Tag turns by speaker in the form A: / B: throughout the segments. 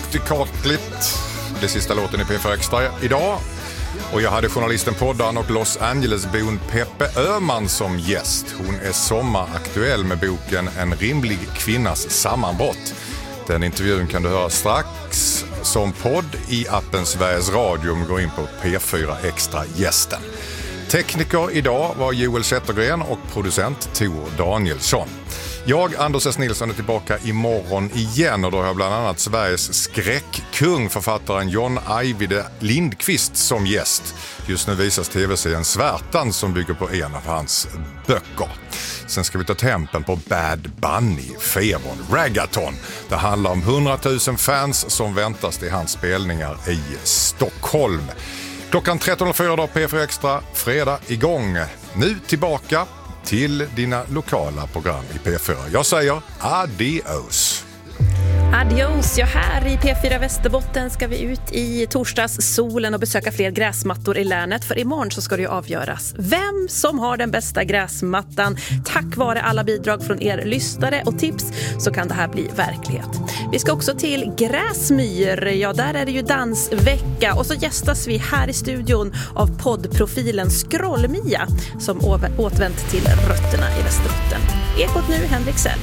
A: Connecticut. Det sista låten i P4 Extra idag. Och jag hade journalisten, poddaren och Los Angeles-bon Peppe Öhman som gäst. Hon är sommaraktuell med boken En rimlig kvinnas sammanbrott. Den intervjun kan du höra strax som podd i appen Sveriges Radio om du går in på P4 Extra gästen. Tekniker idag var Joel Zettergren och producent Tor Danielsson. Jag, Anders S. Nilsson, är tillbaka imorgon igen och då har jag bland annat Sveriges skräckkung, författaren John Ajvide Lindqvist som gäst. Just nu visas tv-serien Svärtan som bygger på en av hans böcker. Sen ska vi ta tempen på Bad Bunny-febern, Raggaton. Det handlar om 100 000 fans som väntas till hans spelningar i Stockholm. Klockan 13.04 då P4 Extra, fredag igång. Nu tillbaka till dina lokala program i P4. Jag säger adios.
B: Adios, ja, här i P4 Västerbotten ska vi ut i torsdagssolen och besöka fler gräsmattor i länet. För imorgon så ska det ju avgöras vem som har den bästa gräsmattan. Tack vare alla bidrag från er lyssnare och tips så kan det här bli verklighet. Vi ska också till Gräsmyr, ja där är det ju dansvecka. Och så gästas vi här i studion av poddprofilen Skrollmia som återvänt till rötterna i Västerbotten. Ekot nu, Henrik Sell.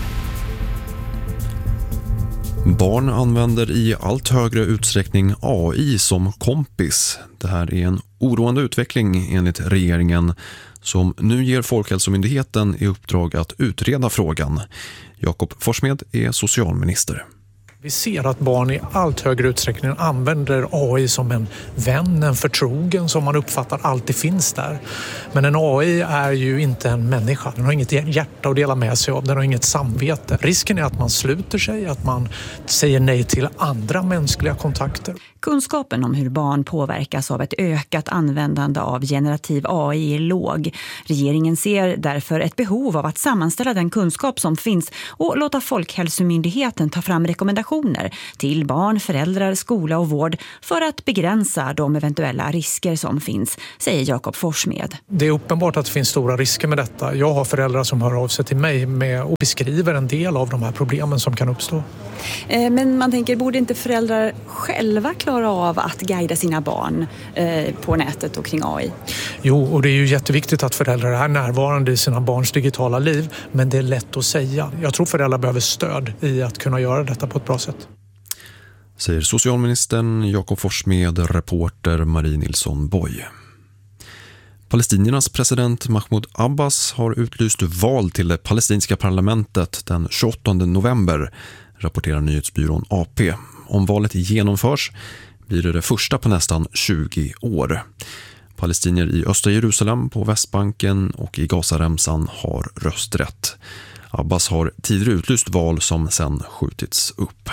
C: Barn använder i allt högre utsträckning AI som kompis. Det här är en oroande utveckling enligt regeringen som nu ger Folkhälsomyndigheten i uppdrag att utreda frågan. Jakob Forssmed är socialminister.
D: Vi ser att barn i allt högre utsträckning använder AI som en vän, en förtrogen som man uppfattar alltid finns där. Men en AI är ju inte en människa. Den har inget hjärta att dela med sig av, den har inget samvete. Risken är att man sluter sig, att man säger nej till andra mänskliga kontakter.
E: Kunskapen om hur barn påverkas av ett ökat användande av generativ AI är låg. Regeringen ser därför ett behov av att sammanställa den kunskap som finns och låta Folkhälsomyndigheten ta fram rekommendationer till barn, föräldrar, skola och vård för att begränsa de eventuella risker som finns, säger Jakob Forssmed.
D: Det är uppenbart att det finns stora risker med detta. Jag har föräldrar som hör av sig till mig med och beskriver en del av de här problemen som kan uppstå.
E: Men man tänker, borde inte föräldrar själva klara av att guida sina barn på nätet och kring AI?
D: Jo, och det är ju jätteviktigt att föräldrar är närvarande i sina barns digitala liv, men det är lätt att säga. Jag tror föräldrar behöver stöd i att kunna göra detta på ett bra sätt.
C: Säger socialministern Jakob Forssmed, reporter Marie Nilsson Boy. Palestiniernas president Mahmoud Abbas har utlyst val till det palestinska parlamentet den 28 november, rapporterar nyhetsbyrån AP. Om valet genomförs blir det första på nästan 20 år. Palestinier i östra Jerusalem, på Västbanken och i Gazaremsan har rösträtt. Abbas har tidigare utlyst val som sedan skjutits upp.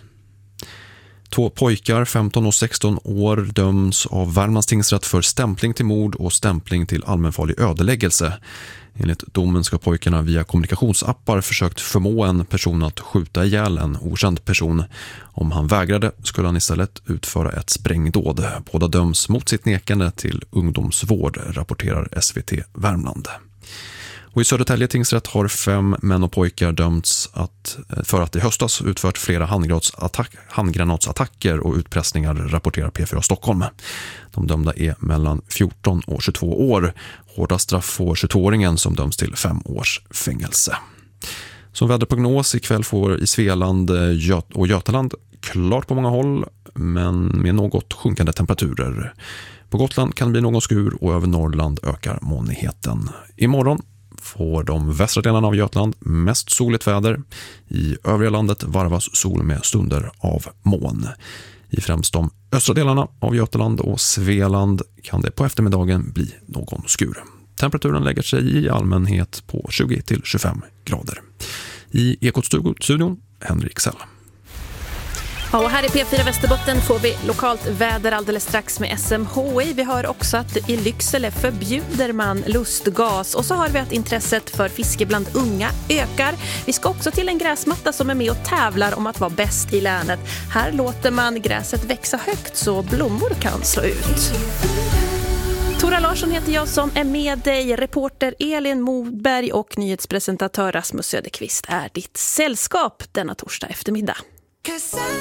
C: 2 pojkar, 15 och 16 år, döms av Värmlands tingsrätt för stämpling till mord och stämpling till allmänfarlig ödeläggelse. Enligt domen ska pojkarna via kommunikationsappar försökt förmå en person att skjuta ihjäl en okänd person. Om han vägrade skulle han istället utföra ett sprängdåd. Båda döms mot sitt nekande till ungdomsvård, rapporterar SVT Värmland. Och i Södertälje tingsrätt har 5 män och pojkar dömts för att i höstas utfört flera handgranatsattacker och utpressningar, rapporterar P4 Stockholm. De dömda är mellan 14 och 22 år. Hårda straff får 22-åringen som döms till 5 års fängelse. Som väderprognos ikväll får i Svealand och Götaland klart på många håll, men med något sjunkande temperaturer. På Gotland kan det bli någon skur och över Norrland ökar molnigheten. Imorgon får de västra delarna av Götaland mest soligt väder. I övriga landet varvas sol med stunder av moln. I främst de östra delarna av Götaland och Svealand kan det på eftermiddagen bli någon skur. Temperaturen lägger sig i allmänhet på 20-25 grader. I Ekot-studion, Henrik Sell.
B: Ja, och här i P4 Västerbotten får vi lokalt väder alldeles strax med SMHI. Vi hör också att i Lycksele förbjuder man lustgas. Och så har vi att intresset för fiske bland unga ökar. Vi ska också till en gräsmatta som är med och tävlar om att vara bäst i länet. Här låter man gräset växa högt så blommor kan slå ut. Tora Larsson heter jag som är med dig. Reporter Elin Modberg och nyhetspresentatör Rasmus Söderqvist är ditt sällskap denna torsdag eftermiddag.